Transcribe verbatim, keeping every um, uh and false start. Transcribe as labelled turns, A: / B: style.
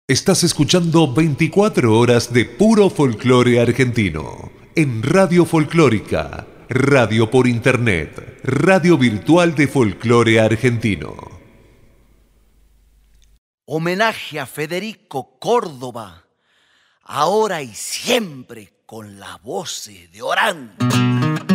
A: Estás escuchando veinticuatro horas de puro folclore argentino en Radio Folclórica, radio por internet, radio virtual de folclore argentino.
B: Homenaje a Federico Córdoba, ahora y siempre con la voz de Orán.